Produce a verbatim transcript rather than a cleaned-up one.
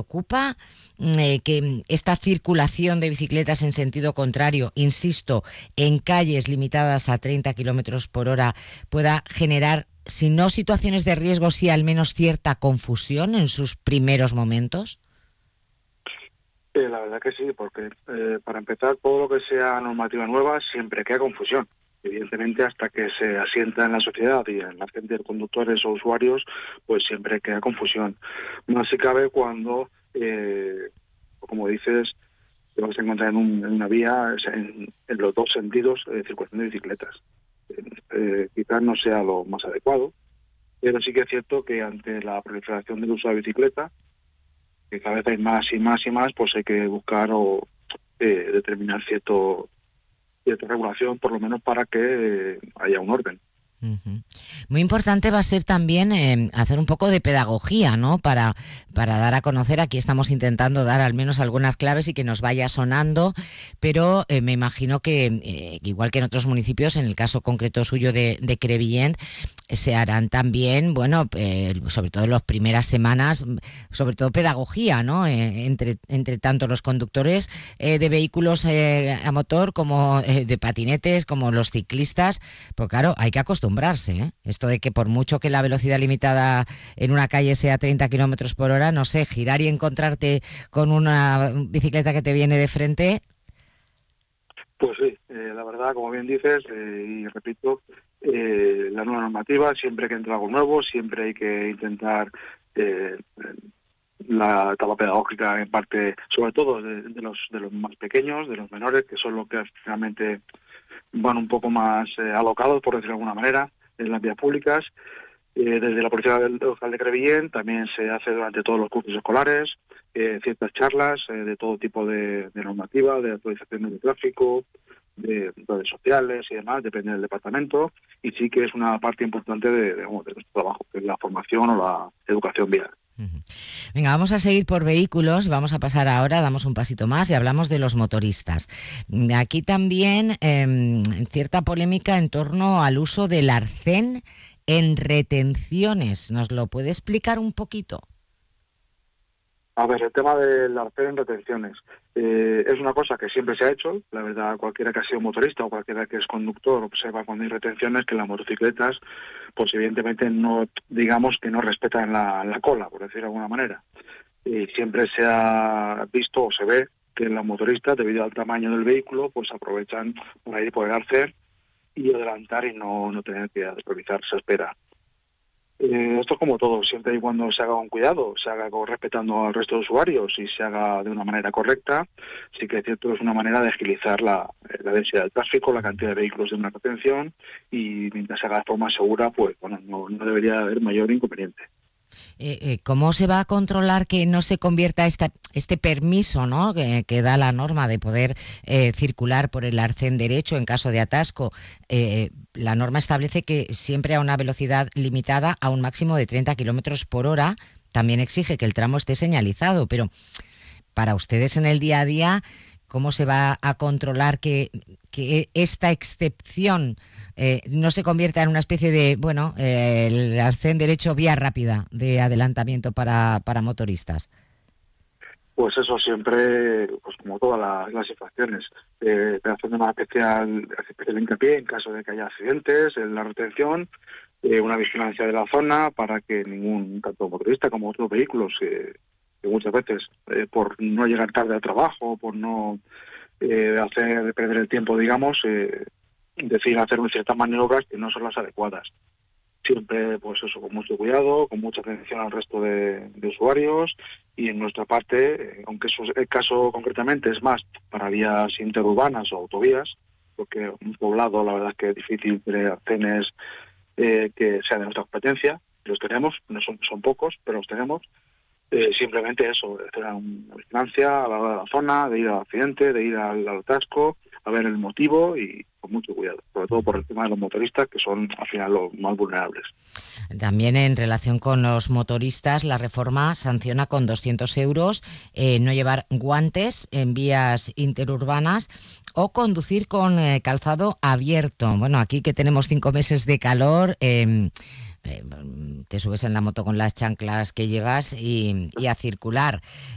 preocupa eh, que esta circulación de bicicletas en sentido contrario, insisto, en calles limitadas a treinta kilómetros por hora pueda generar, si no situaciones de riesgo, sí al menos cierta confusión en sus primeros momentos? Eh, la verdad que sí, porque eh, para empezar, todo lo que sea normativa nueva siempre crea confusión. Evidentemente, hasta que se asienta en la sociedad y en la gente de conductores o usuarios, pues siempre crea confusión. Más si cabe cuando, eh, como dices, te vas a encontrar en, un, en una vía en, en los dos sentidos de circulación de bicicletas. Eh, eh, quizás no sea lo más adecuado, pero sí que es cierto que ante la proliferación del uso de bicicleta, que cada vez hay más y más y más, pues hay que buscar o eh, determinar cierto cierta regulación, por lo menos para que eh, haya un orden. Uh-huh. Muy importante va a ser también eh, hacer un poco de pedagogía, ¿no? Para, para dar a conocer, aquí estamos intentando dar al menos algunas claves y que nos vaya sonando, pero eh, me imagino que, eh, igual que en otros municipios, en el caso concreto suyo de, de Crevillent, se harán también, bueno, eh, sobre todo en las primeras semanas, sobre todo pedagogía, ¿no? Eh, entre, entre tanto los conductores eh, de vehículos eh, a motor como eh, de patinetes, como los ciclistas, pues claro, hay que acostumbrarse, ¿eh? Esto de que por mucho que la velocidad limitada en una calle sea treinta kilómetros por hora, no sé, girar y encontrarte con una bicicleta que te viene de frente. Pues sí, eh, la verdad, como bien dices, eh, y repito, eh, la nueva normativa, siempre que entra algo nuevo, siempre hay que intentar eh, la etapa pedagógica en parte, sobre todo de, de los de los más pequeños, de los menores, que son los que finalmente van un poco más eh, alocados, por decirlo de alguna manera, en las vías públicas. Eh, desde la Policía Local de Crevillent también se hace durante todos los cursos escolares, eh, ciertas charlas eh, de todo tipo de, de normativa, de actualizaciones de tráfico, de redes sociales y demás, depende del departamento, y sí que es una parte importante de, de, de nuestro trabajo, que es la formación o la educación vial. Venga, vamos a seguir por vehículos, vamos a pasar ahora, damos un pasito más y hablamos de los motoristas. Aquí también eh, cierta polémica en torno al uso del arcén en retenciones. ¿Nos lo puede explicar un poquito? A ver, el tema del arcén en retenciones eh, es una cosa que siempre se ha hecho. La verdad, cualquiera que ha sido motorista o cualquiera que es conductor observa cuando hay retenciones que las motocicletas, pues evidentemente no, digamos que no respetan la, la cola, por decir de alguna manera. Y siempre se ha visto o se ve que los motoristas, debido al tamaño del vehículo, pues aprovechan para ir por el arcén y adelantar y no, no tener que realizar esa espera. Eh, esto es como todo, siempre y cuando se haga con cuidado, se haga con, respetando al resto de usuarios y se haga de una manera correcta, sí que es cierto, es una manera de agilizar la, la densidad del tráfico, la cantidad de vehículos de una retención, y mientras se haga de forma segura, pues bueno, no, no debería haber mayor inconveniente. Eh, eh, ¿Cómo se va a controlar que no se convierta esta, este permiso, ¿no?, que, que da la norma de poder eh, circular por el arcén derecho en caso de atasco? Eh, la norma establece que siempre a una velocidad limitada a un máximo de treinta kilómetros por hora. También exige que el tramo esté señalizado, pero para ustedes en el día a día, ¿cómo se va a controlar que, que esta excepción eh, no se convierta en una especie de, bueno, eh, el arcén derecho vía rápida de adelantamiento para, para motoristas? Pues eso siempre, pues como todas las, las infracciones, eh, haciendo una especial, especial hincapié en caso de que haya accidentes, en la retención, eh, una vigilancia de la zona para que ningún, tanto motorista como otros vehículos, eh, que muchas veces eh, por no llegar tarde al trabajo, por no eh, hacer perder el tiempo, digamos, eh, deciden hacer ciertas maniobras que no son las adecuadas. Siempre, pues eso, con mucho cuidado, con mucha atención al resto de, de usuarios, y en nuestra parte, eh, aunque eso, el caso concretamente es más para vías interurbanas o autovías, porque un poblado la verdad es que es difícil tener arcenes eh, que sean de nuestra competencia. Los tenemos, no son, son pocos, pero los tenemos. Eh, simplemente eso, hacer una vigilancia a la hora de la zona, de ir al accidente, de ir al, al atasco, a ver el motivo y con mucho cuidado, sobre todo por el tema de los motoristas, que son al final los más vulnerables. También en relación con los motoristas, la reforma sanciona con doscientos euros eh, no llevar guantes en vías interurbanas o conducir con eh, calzado abierto. Bueno, aquí que tenemos cinco meses de calor, eh, eh, te subes en la moto con las chanclas que llevas y, y a circular.